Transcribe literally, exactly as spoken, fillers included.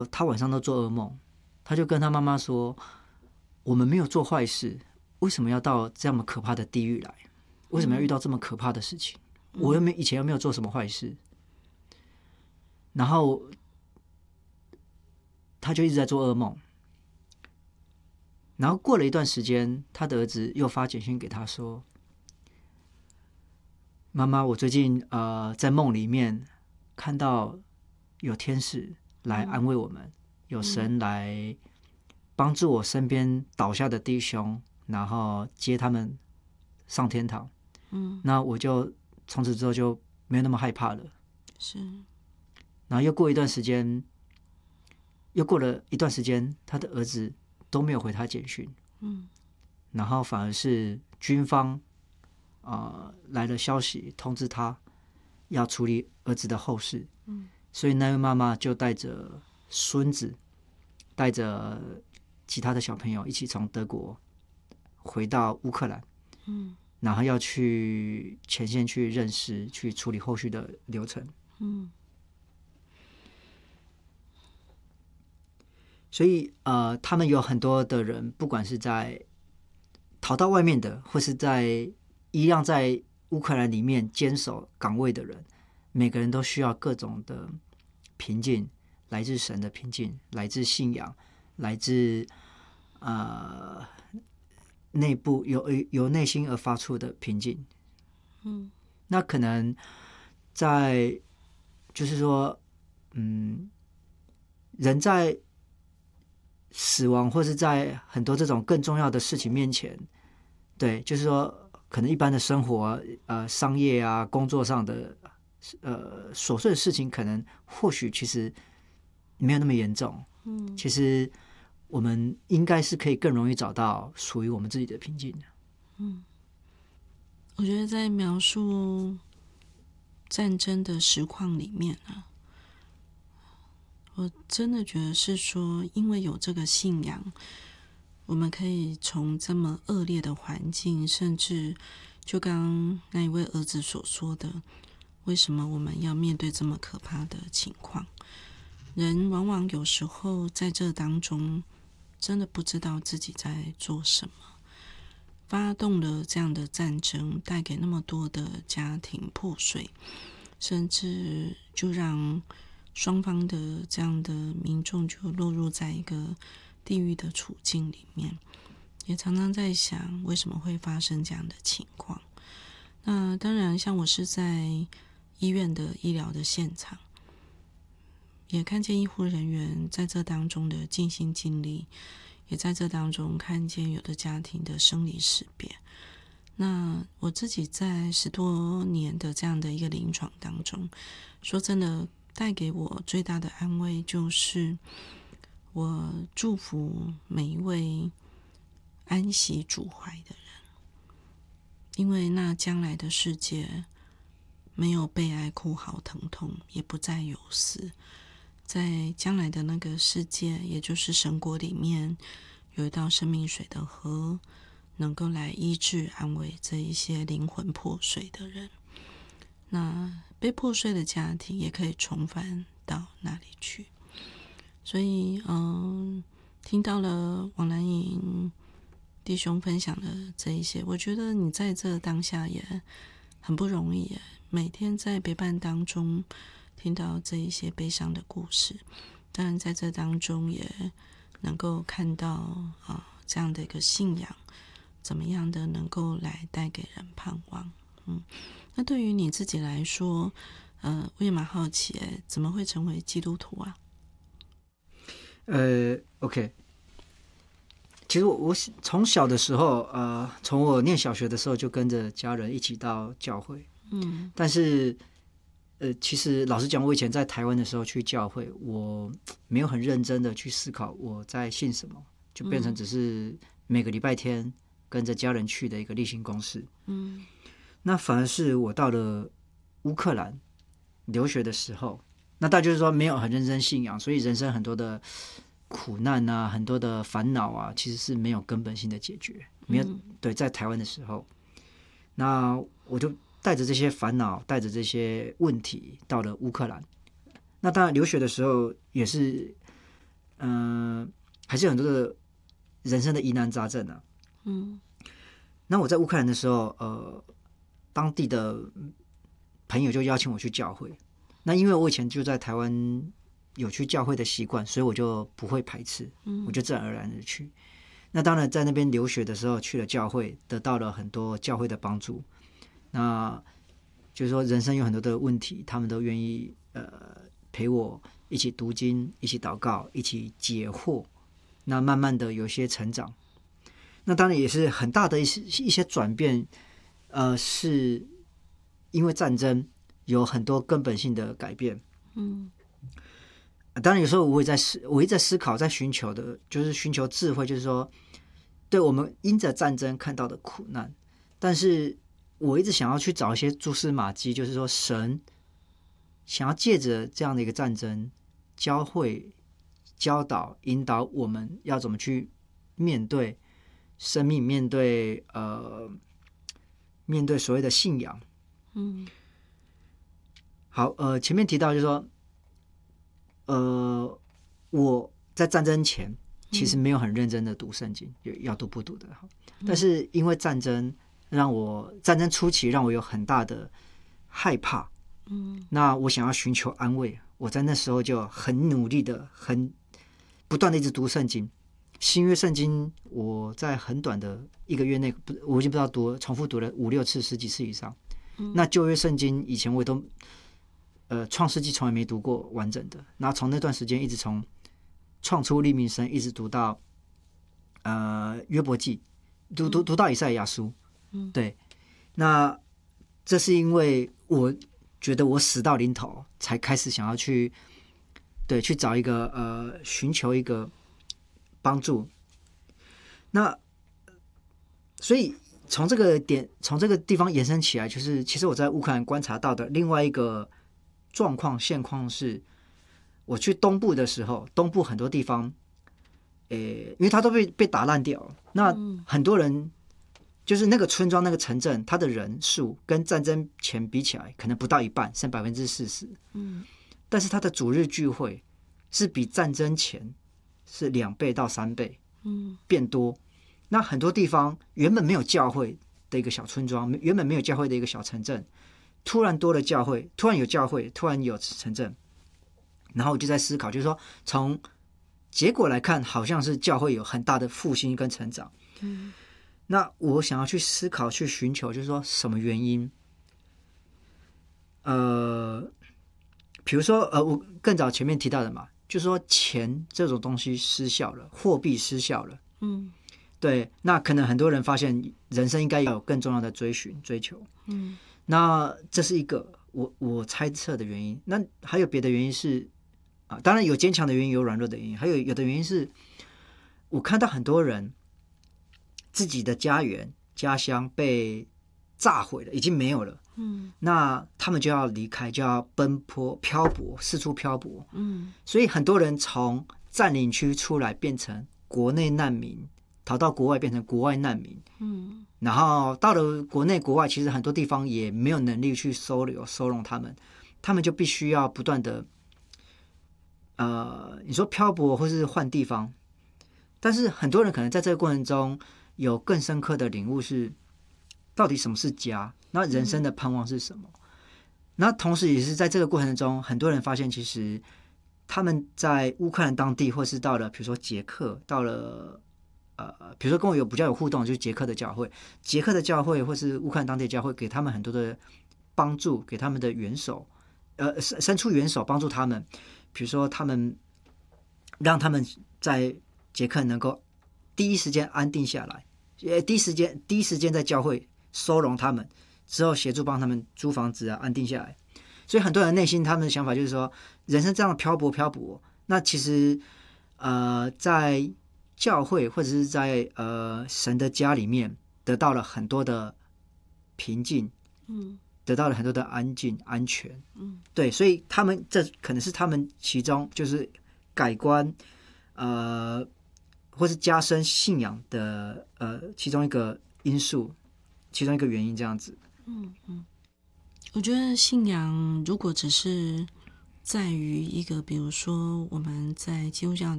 他晚上都做噩梦，他就跟他妈妈说：“我们没有做坏事，为什么要到这么可怕的地狱来？为什么要遇到这么可怕的事情？我又没以前又没有做什么坏事。”然后他就一直在做噩梦。然后过了一段时间，他的儿子又发简讯给他说：“妈妈，我最近呃在梦里面看到有天使来安慰我们，嗯、有神来帮助我身边倒下的弟兄，然后接他们上天堂。嗯，那我就从此之后就没有那么害怕了。是，然后又过一段时间，又过了一段时间，他的儿子都没有回他简讯。嗯，然后反而是军方。”呃，来了消息通知他要处理儿子的后事，嗯，所以那位妈妈就带着孙子，带着其他的小朋友一起从德国回到乌克兰，嗯，然后要去前线去认识，去处理后续的流程，嗯，所以呃，他们有很多的人，不管是在逃到外面的，或是在一样在乌克兰里面坚守岗位的人，每个人都需要各种的平静，来自神的平静，来自信仰，来自呃内部由由内心而发出的平静。嗯，那可能在就是说，嗯，人在死亡或是在很多这种更重要的事情面前，对，就是说。可能一般的生活，呃，商业啊，工作上的，呃，琐碎的事情，可能或许其实没有那么严重。嗯，其实我们应该是可以更容易找到属于我们自己的平静的。 嗯，我觉得在描述战争的实况里面啊，我真的觉得是说，因为有这个信仰。我们可以从这么恶劣的环境，甚至就刚那一位儿子所说的，为什么我们要面对这么可怕的情况？人往往有时候在这当中，真的不知道自己在做什么，发动了这样的战争，带给那么多的家庭破碎，甚至就让双方的这样的民众就落入在一个地狱的处境里面，也常常在想为什么会发生这样的情况。那当然像我是在医院的医疗的现场，也看见医护人员在这当中的尽心尽力，也在这当中看见有的家庭的生离死别。那我自己在十多年的这样的一个临床当中，说真的带给我最大的安慰就是我祝福每一位安息主怀的人，因为那将来的世界没有悲哀哭嚎疼痛，也不再有死。在将来的那个世界，也就是神国里面，有一道生命水的河，能够来医治安慰这一些灵魂破碎的人。那被破碎的家庭也可以重返到那里去。所以嗯，听到了王兰颖弟兄分享的这一些，我觉得你在这当下也很不容易耶，每天在陪伴当中听到这一些悲伤的故事，当然在这当中也能够看到啊这样的一个信仰怎么样的能够来带给人盼望。嗯，那对于你自己来说，呃，我也蛮好奇耶，怎么会成为基督徒啊？ 呃 ，OK， 其实我我从小的时候，呃，从我念小学的时候就跟着家人一起到教会，嗯，但是，呃，其实老实讲，我以前在台湾的时候去教会，我没有很认真的去思考我在信什么，就变成只是每个礼拜天跟着家人去的一个例行公事，嗯，那反而是我到了乌克兰留学的时候。那大家就是说没有很认真信仰，所以人生很多的苦难啊，很多的烦恼啊，其实是没有根本性的解决。没有、嗯、对，在台湾的时候，那我就带着这些烦恼，带着这些问题到了乌克兰。那当然留学的时候也是嗯、呃，还是有很多的人生的疑难杂症啊。 嗯， 那我在乌克兰的时候，呃，当地的朋友就邀请我去教会。那因为我以前就在台湾有去教会的习惯，所以我就不会排斥，我就自然而然的去。那当然在那边留学的时候去了教会，得到了很多教会的帮助。那就是说人生有很多的问题，他们都愿意呃陪我一起读经，一起祷告，一起解惑。那慢慢的有些成长。那当然也是很大的一些一些转变，呃，是因为战争有很多根本性的改变。 嗯， 当然有时候我也在思，我一直在思考，在寻求的，就是寻求智慧，就是说，对我们因着战争看到的苦难，但是我一直想要去找一些蛛丝马迹，就是说，神想要借着这样的一个战争，教会、教导、引导我们要怎么去面对生命，面对呃，面对所谓的信仰。 嗯， 好，呃，前面提到就是说，呃，我在战争前其实没有很认真的读圣经，有要读不读的。但是因为战争让我战争初期让我有很大的害怕，嗯，那我想要寻求安慰，我在那时候就很努力的、很不断的一直读圣经。新约圣经我在很短的一个月内，我已经不知道读重复读了五六次、十几次以上。嗯、那旧约圣经以前我也都。呃，创世纪从来没读过完整的，然后从那段时间一直从创出利民生，一直读到呃约伯记，读读读到以赛亚书，嗯，对。那这是因为我觉得我死到临头，才开始想要去对去找一个呃寻求一个帮助。那所以从这个点，从这个地方延伸起来，就是其实我在乌克兰观察到的另外一个。状况现况是，我去东部的时候，东部很多地方，诶，因为它都被被打烂掉了。那很多人就是那个村庄、那个城镇，它的人数跟战争前比起来，可能不到一半，剩百分之四十。嗯，但是它的主日聚会是比战争前是两倍到三倍，嗯，变多。那很多地方原本没有教会的一个小村庄，原本没有教会的一个小城镇。突然多了教会，突然有教会，突然有城镇，然后我就在思考，就是说从结果来看，好像是教会有很大的复兴跟成长。嗯，那我想要去思考、去寻求，就是说什么原因？呃，比如说，呃，我更早前面提到的嘛，就是说钱这种东西失效了，货币失效了。嗯，对，那可能很多人发现人生应该要有更重要的追寻、追求。嗯。那这是一个我我猜测的原因。那还有别的原因是啊，当然有坚强的原因，有软弱的原因，还有有的原因是，我看到很多人自己的家园、家乡被炸毁了，已经没有了。嗯，那他们就要离开，就要奔波、漂泊，四处漂泊。嗯，所以很多人从占领区出来，变成国内难民。逃到国外变成国外难民，嗯，然后到了国内国外，其实很多地方也没有能力去收留收容他们，他们就必须要不断的，呃，你说漂泊或是换地方，但是很多人可能在这个过程中有更深刻的领悟是，到底什么是家？那人生的盼望是什么？嗯、那同时也是在这个过程中，很多人发现其实他们在乌克兰当地，或是到了比如说捷克，到了。呃，比如说跟我有比较有互动，就是捷克的教会，捷克的教会或是乌克兰当地的教会，给他们很多的帮助，给他们的援手，呃，伸出援手帮助他们。比如说，他们让他们在捷克能够第一时间安定下来，呃，第一时间第一时间在教会收容他们，之后协助帮他们租房子啊，安定下来。所以很多人内心他们的想法就是说，人生这样漂泊漂泊，那其实呃在。教会或者是在呃神的家里面得到了很多的平静，嗯，得到了很多的安静、安全，嗯，对，所以他们这可能是他们其中就是改观，呃，或是加深信仰的呃其中一个因素，其中一个原因这样子。 嗯嗯，我觉得信仰如果只是在于一个，比如说我们在基督教